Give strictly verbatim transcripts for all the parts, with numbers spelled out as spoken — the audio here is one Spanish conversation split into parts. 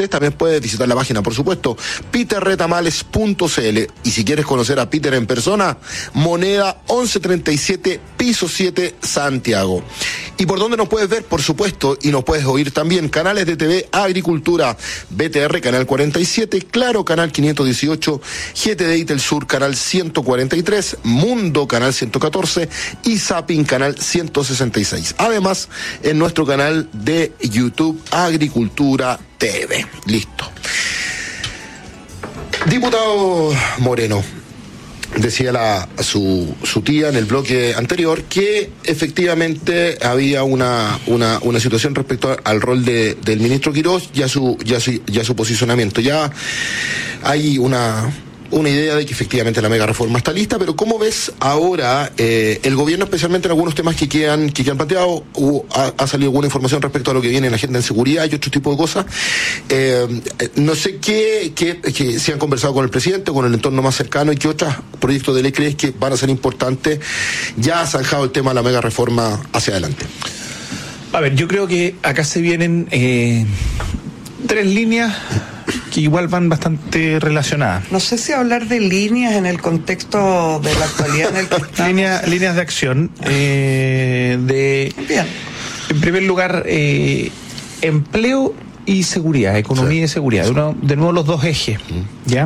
clientes. También puedes visitar la página, por supuesto, peter retamales punto c l. Y si quieres conocer a Peter en persona, Moneda once treinta y siete, piso siete, Santiago. ¿Y por dónde nos puedes ver? Por supuesto, y nos puedes oír también, canales de T V, Agricultura, B T R, canal cuarenta y siete, Claro, canal quinientos dieciocho, G T D y Telsur, canal ciento cuarenta y tres, Mundo, canal ciento catorce y Zapping, canal ciento sesenta y seis. Además, en nuestro canal de YouTube, Agricultura T V. Listo. Diputado Moreno, decía la, su, su tía en el bloque anterior que efectivamente había una, una, una situación respecto al rol de, del ministro Quirós y a su, y a su, y a su posicionamiento. Ya hay una... una idea de que efectivamente la mega reforma está lista, pero ¿cómo ves ahora eh, el gobierno, especialmente en algunos temas que quedan, que quedan planteados? Uh, ha, ha salido alguna información respecto a lo que viene en la agenda en seguridad y otro tipo de cosas. Eh, no sé qué, qué, que si han conversado con el presidente, con el entorno más cercano, y qué otros proyectos de ley crees que van a ser importantes. Ya ha zanjado el tema de la mega reforma hacia adelante. A ver, yo creo que acá se vienen eh, tres líneas que igual van bastante relacionadas. No sé si hablar de líneas en el contexto de la actualidad en el que estamos. Línea, líneas de acción. Eh, de, Bien. En primer lugar, eh, empleo y seguridad, economía sí. y seguridad. De, uno, de nuevo los dos ejes. Mm. ¿Ya?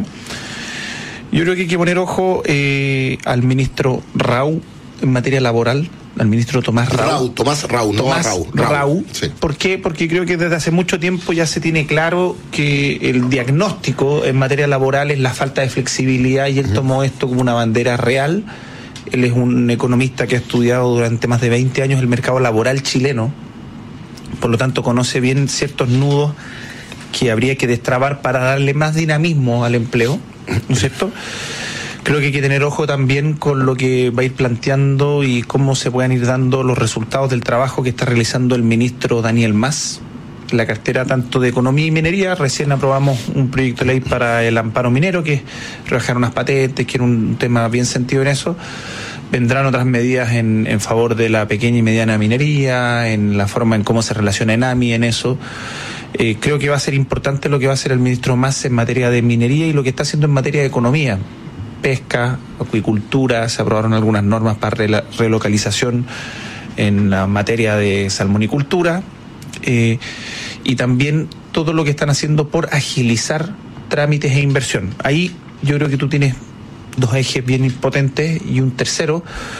Yo creo que hay que poner ojo eh, al ministro Rau en materia laboral. Al ministro Tomás Rau. Rau Tomás Rau, no Tomás Rau. Rau. Rau. Sí. ¿Por qué? Porque creo que desde hace mucho tiempo ya se tiene claro que el diagnóstico en materia laboral es la falta de flexibilidad y él uh-huh. tomó esto como una bandera real. Él es un economista que ha estudiado durante más de veinte años el mercado laboral chileno, por lo tanto conoce bien ciertos nudos que habría que destrabar para darle más dinamismo al empleo, ¿no es cierto? Creo que hay que tener ojo también con lo que va a ir planteando y cómo se puedan ir dando los resultados del trabajo que está realizando el ministro Daniel Mas. La cartera tanto de Economía y Minería, recién aprobamos un proyecto de ley para el amparo minero, que es rebajar unas patentes, que era un tema bien sentido en eso. Vendrán otras medidas en, en favor de la pequeña y mediana minería, en la forma en cómo se relaciona ENAMI en eso. Eh, creo que va a ser importante lo que va a hacer el ministro Mas en materia de minería y lo que está haciendo en materia de economía. Pesca, acuicultura, se aprobaron algunas normas para rela- relocalización en la materia de salmonicultura eh, y también todo lo que están haciendo por agilizar trámites e inversión. Ahí yo creo que tú tienes dos ejes bien potentes y un tercero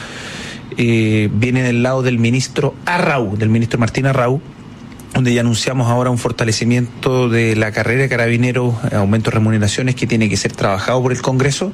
eh, viene del lado del ministro Arrau, del ministro Martín Arrau, donde ya anunciamos ahora un fortalecimiento de la carrera de carabineros, aumento de remuneraciones que tiene que ser trabajado por el Congreso.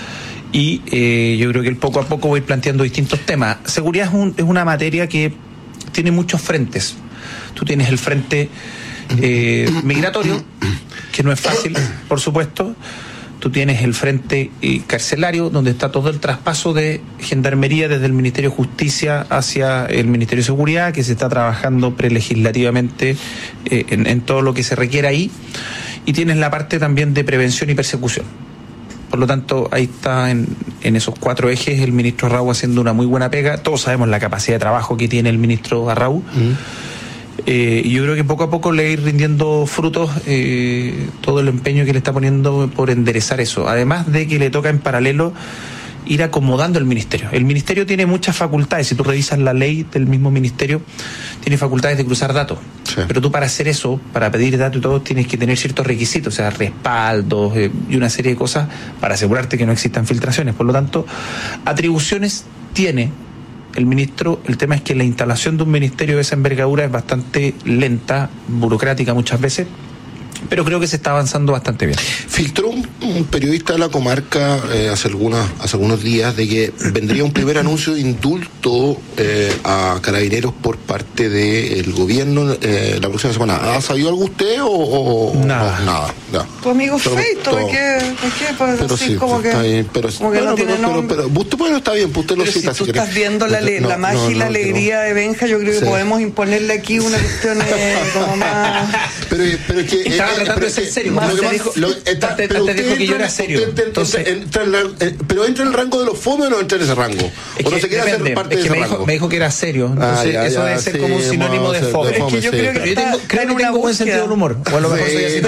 Y eh, yo creo que él poco a poco va a ir planteando distintos temas. Seguridad es, un, es una materia que tiene muchos frentes. Tú tienes el frente eh, migratorio, que no es fácil, por supuesto. Tú tienes el frente eh, carcelario, donde está todo el traspaso de gendarmería desde el Ministerio de Justicia hacia el Ministerio de Seguridad, que se está trabajando prelegislativamente eh, en, en todo lo que se requiere ahí. Y tienes la parte también de prevención y persecución. Por lo tanto, ahí está en, en esos cuatro ejes el ministro Arrau haciendo una muy buena pega. Todos sabemos la capacidad de trabajo que tiene el ministro Arrau. Mm. Eh, y yo creo que poco a poco le ir rindiendo frutos eh, todo el empeño que le está poniendo por enderezar eso. Además de que le toca en paralelo ir acomodando el ministerio. El ministerio tiene muchas facultades. Si tú revisas la ley del mismo ministerio, tiene facultades de cruzar datos. Sí. Pero tú para hacer eso, para pedir datos y todo, tienes que tener ciertos requisitos, o sea, respaldos eh, y una serie de cosas para asegurarte que no existan filtraciones. Por lo tanto, atribuciones tiene el ministro. El tema es que la instalación de un ministerio de esa envergadura es bastante lenta, burocrática muchas veces, pero creo que se está avanzando bastante bien. Filtró un, un periodista de la comarca eh, hace, algunas, hace algunos días de que vendría un primer anuncio de indulto eh, a carabineros por parte del gobierno eh, la próxima semana. ¿Ha sabido algo usted o, o nada? No, nada, nada. Tu amigo Feito, ¿por qué? ¿Por qué? Pues pero así sí, como que, bien, pero, como que bueno, no tiene pero, nombre. Pero, pero usted bueno, está bien, usted lo pero cita. Si tú si estás quiere. viendo la, le, no, la magia no, y la no, alegría no. de Benja, yo creo que sí. podemos imponerle aquí una cuestión eh, como más... Pero, pero es que... Estaba eh, tratando de ser serio. Más lo que dijo, lo, está, antes, pero antes dijo que yo era entra, serio. Entra, Entonces, entra, entra, entra, pero entra en el rango de los fome o no entra en ese rango. Es o no que se quiere depende, hacer parte es que de ese me dijo, rango. me dijo que era serio. Entonces, ah, ya, eso ya, debe ser sí, como un sinónimo de fome. Es que yo creo que yo tengo, creo que tengo buen sentido del humor. O a lo mejor soy así.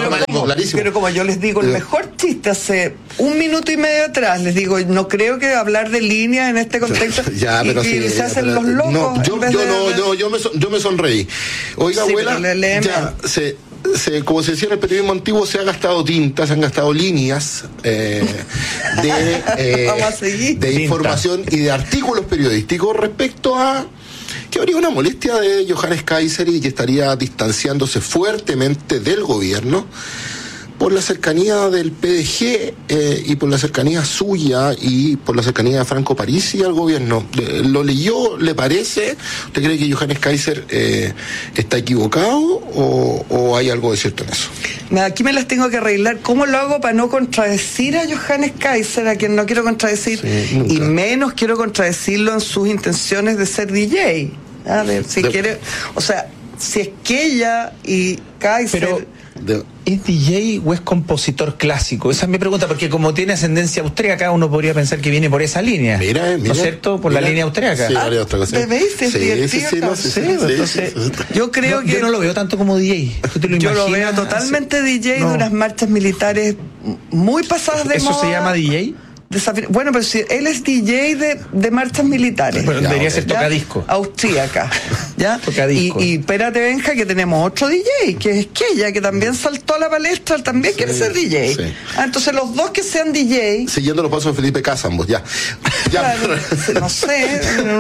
clarísimo. Pero como yo les digo, el mejor chiste hace un minuto y medio atrás, les digo, no creo que hablar de líneas en este contexto ya, pero y, sí, y se ya, hacen pero, los locos. No, yo, yo de, no, de... no, yo me, son, yo me sonreí. Oiga, sí, abuela, le, le, ya, se, se, como se decía en el periodismo antiguo, se ha gastado tinta, se han gastado líneas eh, de, eh, Vamos a seguir. de información y de artículos periodísticos respecto a que habría una molestia de Johannes Kaiser y que estaría distanciándose fuertemente del gobierno por la cercanía del P D G eh, y por la cercanía suya y por la cercanía de Franco Parisi al gobierno. ¿Lo leyó? ¿Le parece? ¿Usted cree que Johannes Kaiser eh, está equivocado o, o hay algo de cierto en eso? Aquí me las tengo que arreglar. ¿Cómo lo hago para no contradecir a Johannes Kaiser, a quien no quiero contradecir? Sí, y menos quiero contradecirlo en sus intenciones de ser D J. A ver, si de... quiere... O sea, si es que ella y Kaiser... Pero... De... ¿Es D J o es compositor clásico? Esa es mi pregunta, porque como tiene ascendencia austríaca, uno podría pensar que viene por esa línea. Mira, mira. ¿No es cierto? Por mira, la línea austríaca. Sí, ah, ¿te veis? Sí, sí, sí, sí, no, sí, sí, entonces, sí, sí. Yo creo no, que... Yo no lo veo tanto como D J. ¿Tú te lo yo imaginas? lo veo totalmente así? D J no. de unas marchas militares muy pasadas de ¿Eso moda. se llama D J? Desafir... Bueno, pero si él es D J de, de marchas militares. Bueno, ya, debería ser tocadisco. Austríaca. ¿Ya? Tocadisco. Y, y espérate, Benja, que tenemos otro D J, que es Quella, que también saltó a la palestra, también sí, quiere ser D J. Sí. Ah, entonces los dos que sean D J. Siguiendo los pasos de Felipe Casambos, ya. ya. Claro, no sé.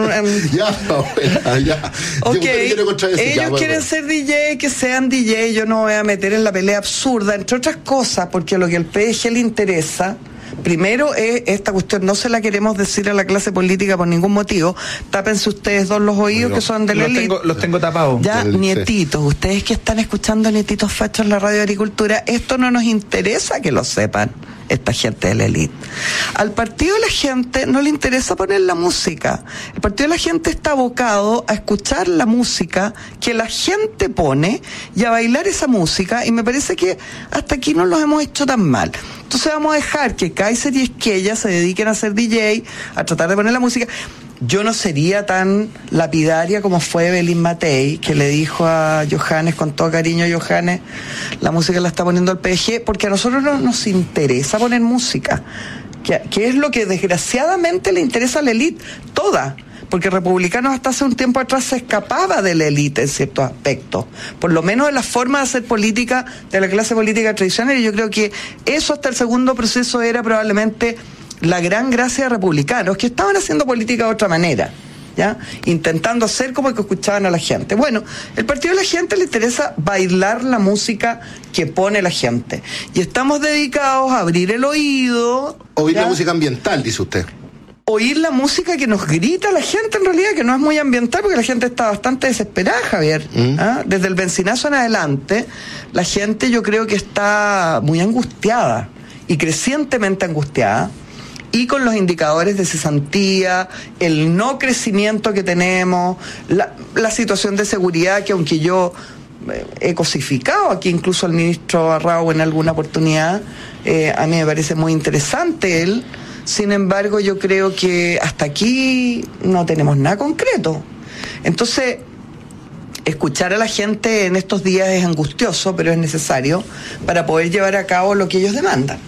ya, abuela, ya. Ok, ellos ya, bueno, quieren ser D J, que sean D J, yo no me voy a meter en la pelea absurda, entre otras cosas, porque lo que al P D G le interesa... Primero, es esta cuestión no se la queremos decir a la clase política por ningún motivo. Tápense ustedes dos los oídos, bueno, que son de la élite. Tengo, los tengo tapados. Ya, el, nietitos, sí. Ustedes que están escuchando Nietitos Fachos en la Radio Agricultura, esto no nos interesa que lo sepan, esta gente de la élite. Al partido de la gente no le interesa poner la música. El partido de la gente está abocado a escuchar la música que la gente pone y a bailar esa música, y me parece que hasta aquí no los hemos hecho tan mal. Entonces vamos a dejar que Kaiser y Esquella se dediquen a ser D J, a tratar de poner la música. Yo no sería tan lapidaria como fue Belín Matei, que le dijo a Johannes, con todo cariño, Johannes, la música la está poniendo el P D G, porque a nosotros no nos interesa poner música, que, que es lo que desgraciadamente le interesa a la élite toda. Porque Republicanos hasta hace un tiempo atrás se escapaba de la élite en ciertos aspectos, por lo menos de la forma de hacer política de la clase política tradicional, y yo creo que eso hasta el segundo proceso era probablemente la gran gracia de Republicanos, que estaban haciendo política de otra manera, ¿ya? Intentando hacer como que escuchaban a la gente. Bueno, el partido de la gente le interesa bailar la música que pone la gente, y estamos dedicados a abrir el oído. Oír ¿ya? La música ambiental, dice usted. Oír la música que nos grita la gente, en realidad, que no es muy ambiental, porque la gente está bastante desesperada, Javier. Mm. ¿Ah? Desde el bencinazo en adelante, la gente yo creo que está muy angustiada, y crecientemente angustiada, y con los indicadores de cesantía, el no crecimiento que tenemos, la, la situación de seguridad, que aunque yo he cosificado aquí incluso al ministro Arrau en alguna oportunidad, eh, a mí me parece muy interesante él. Sin embargo, yo creo que hasta aquí no tenemos nada concreto. Entonces, escuchar a la gente en estos días es angustioso, pero es necesario para poder llevar a cabo lo que ellos demandan.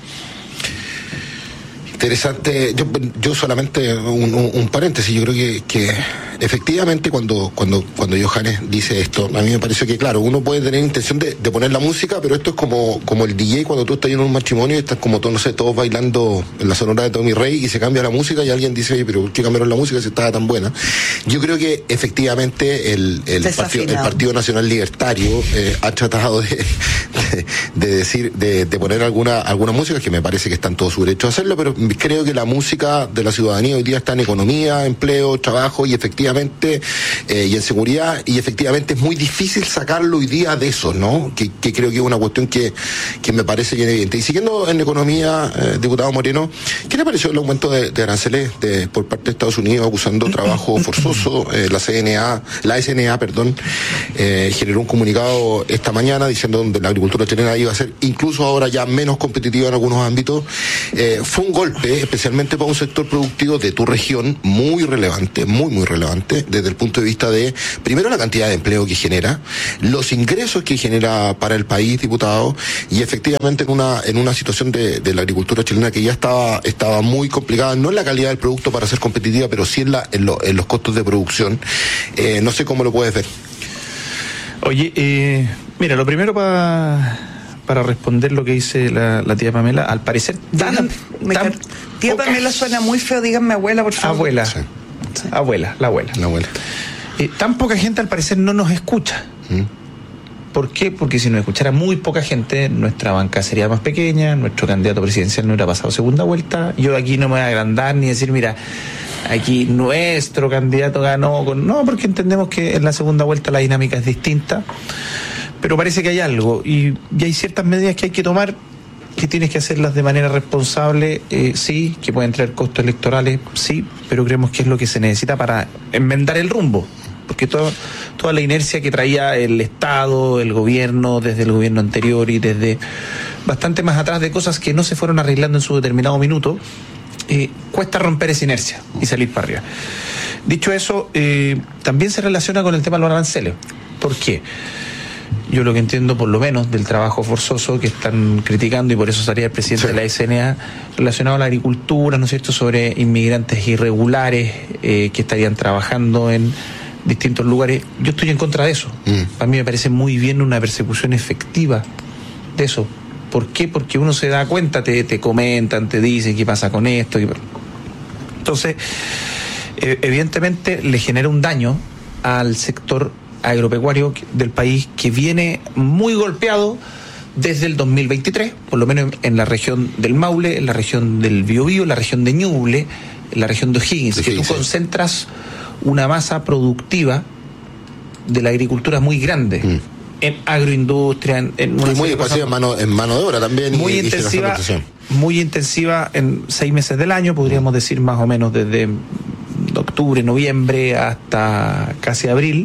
Interesante. Yo, yo solamente un, un, un paréntesis. Yo creo que, que efectivamente cuando cuando cuando Johannes dice esto, a mí me parece que, claro, uno puede tener intención de, de poner la música, pero esto es como como el D J cuando tú estás en un matrimonio y estás como, todo, no sé, todos bailando en la sonora de Tommy Rey y se cambia la música y alguien dice, oye, pero ¿por qué cambiaron la música si estaba tan buena? Yo creo que efectivamente el, el, partido, el Partido Nacional Libertario eh, ha tratado de, de, de decir, de, de poner alguna alguna música, que me parece que están todos su derecho a hacerlo, pero creo que la música de la ciudadanía hoy día está en economía, empleo, trabajo y efectivamente eh, y en seguridad, y efectivamente es muy difícil sacarlo hoy día de eso, ¿no? Que, que creo que es una cuestión que, que me parece bien evidente. Y siguiendo en economía, eh, diputado Moreno, ¿qué le pareció el aumento de, de aranceles de, por parte de Estados Unidos acusando trabajo forzoso? Eh, la C N A, la S N A, perdón, eh, generó un comunicado esta mañana diciendo que la agricultura chilena iba a ser incluso ahora ya menos competitiva en algunos ámbitos. Eh, fue un golpe, especialmente para un sector productivo de tu región, muy relevante, muy, muy relevante. importante desde el punto de vista de, primero, la cantidad de empleo que genera, los ingresos que genera para el país, diputado, y efectivamente en una en una situación de, de la agricultura chilena que ya estaba estaba muy complicada, no en la calidad del producto para ser competitiva, pero sí en, la, en, lo, en los costos de producción. Eh, no sé cómo lo puedes ver. Oye, eh, mira, lo primero para... para responder lo que dice la, la tía Pamela, al parecer tan, me tan tía poca... Pamela suena muy feo, díganme abuela, por favor. Abuela, Sí. sí. abuela, la abuela. La abuela. Eh, tan poca gente al parecer no nos escucha. ¿Mm? ¿Por qué? Porque si nos escuchara muy poca gente, nuestra banca sería más pequeña, nuestro candidato presidencial no hubiera pasado segunda vuelta. Yo aquí no me voy a agrandar ni decir, mira, aquí nuestro candidato ganó con... No, porque entendemos que en la segunda vuelta la dinámica es distinta. Pero parece que hay algo y, y hay ciertas medidas que hay que tomar, que tienes que hacerlas de manera responsable, eh, sí, que pueden traer costos electorales, sí, pero creemos que es lo que se necesita para enmendar el rumbo, porque todo, toda la inercia que traía el Estado, el gobierno, desde el gobierno anterior y desde bastante más atrás, de cosas que no se fueron arreglando en su determinado minuto, eh, cuesta romper esa inercia y salir para arriba. Dicho eso, eh, también se relaciona con el tema de los aranceles. ¿Por qué? Yo lo que entiendo, por lo menos, del trabajo forzoso que están criticando, y por eso salía el presidente sí. de la S N A, relacionado a la agricultura, ¿no es cierto?, sobre inmigrantes irregulares eh, que estarían trabajando en distintos lugares. Yo estoy en contra de eso. Mm. A mí me parece muy bien una persecución efectiva de eso. ¿Por qué? Porque uno se da cuenta, te, te comentan, te dicen qué pasa con esto. Qué... Entonces, eh, evidentemente le genera un daño al sector agropecuario del país, que viene muy golpeado desde el dos mil veintitrés, por lo menos en la región del Maule, en la región del Biobío, en la región de Ñuble, en la región de O'Higgins, de que tú sí. concentras una masa productiva de la agricultura muy grande, mm. en agroindustria, en, en una y muy espacio en mano, en mano de obra también. Muy y, intensiva, y muy intensiva en seis meses del año, podríamos mm. decir más o menos desde octubre, noviembre hasta casi abril.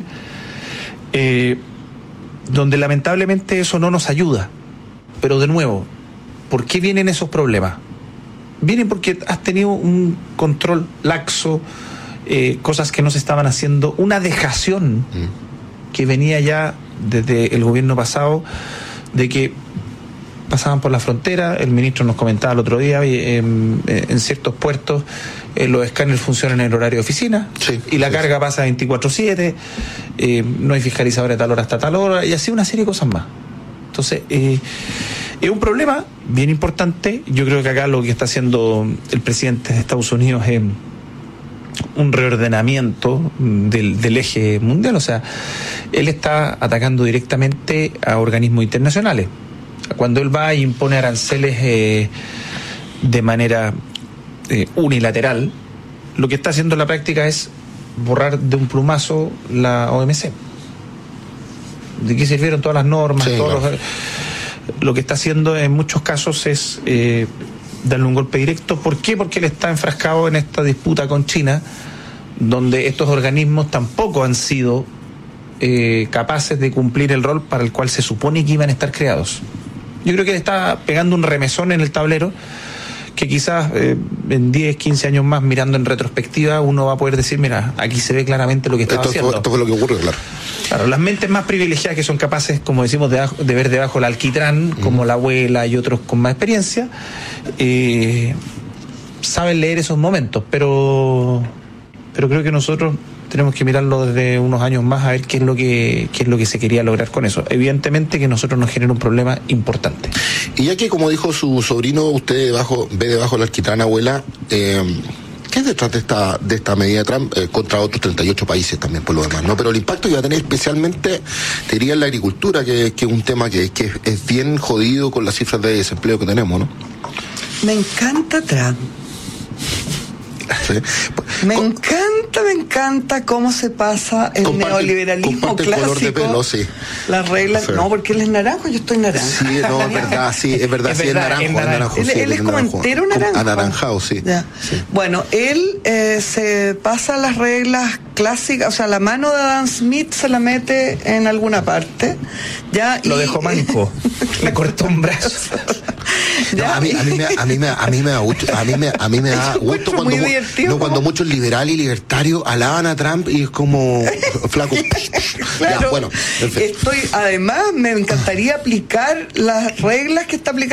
Eh, donde lamentablemente eso no nos ayuda. Pero de nuevo, ¿por qué vienen esos problemas? Vienen porque has tenido un control laxo, eh, cosas que no se estaban haciendo, una dejación mm. que venía ya desde el gobierno pasado, de que pasaban por la frontera. El ministro nos comentaba el otro día, eh, en, en ciertos puertos eh, los escáneres funcionan en el horario de oficina, sí, y la sí. carga pasa veinticuatro siete, eh, no hay fiscalizador de tal hora hasta tal hora, y así una serie de cosas más. Entonces, eh, es un problema bien importante. Yo creo que acá lo que está haciendo el presidente de Estados Unidos es un reordenamiento del, del eje mundial. O sea, él está atacando directamente a organismos internacionales. Cuando él va y impone aranceles eh, de manera eh, unilateral, lo que está haciendo en la práctica es borrar de un plumazo la O M C. ¿De qué sirvieron todas las normas? Sí, todos claro. los, lo que está haciendo en muchos casos es eh, darle un golpe directo. ¿Por qué? Porque él está enfrascado en esta disputa con China, donde estos organismos tampoco han sido eh, capaces de cumplir el rol para el cual se supone que iban a estar creados. Yo creo que le está pegando un remesón en el tablero, que quizás eh, en diez, quince años más, mirando en retrospectiva, uno va a poder decir, mira, aquí se ve claramente lo que estaba esto haciendo. Fue, esto fue lo que ocurrió, claro. Claro, las mentes más privilegiadas, que son capaces, como decimos, de, de ver debajo el alquitrán, uh-huh. como la abuela y otros con más experiencia, eh, saben leer esos momentos, pero, pero creo que nosotros tenemos que mirarlo desde unos años más a ver qué es lo que qué es lo que se quería lograr con eso. Evidentemente que nosotros nos genera un problema importante. Y ya que, como dijo su sobrino, usted debajo, ve debajo la alquitrán, abuela, eh, ¿qué es detrás de esta de esta medida de Trump eh, contra otros treinta y ocho países también, por lo demás, ¿no? Pero el impacto que va a tener especialmente, te diría, en la agricultura, que, que es un tema que, que es bien jodido con las cifras de desempleo que tenemos, ¿no? Me encanta Trump. Sí. Me Con, encanta, me encanta cómo se pasa el comparte, neoliberalismo comparte clásico. El color de pelo, sí. Las reglas, sí. No, porque él es naranjo, yo estoy naranja. Sí, no, es verdad, sí, es verdad, es sí, verdad, es naranjo, es naranjo. Él, sí, él es como naranjo. entero naranjo. Anaranjado, sí. sí. Bueno, él eh, se pasa las reglas clásicas, o sea, la mano de Adam Smith se la mete en alguna parte. Ya, Lo y, dejó manco, le cortó un brazo. No, a, mí, a, mí me, a, mí me, a mí me da gusto, a mí me, a mí me da gusto cuando, mu, no, cuando muchos liberales y libertarios alaban a Trump y es como flaco. Claro, ya, bueno, estoy, además me encantaría aplicar las reglas que está aplicando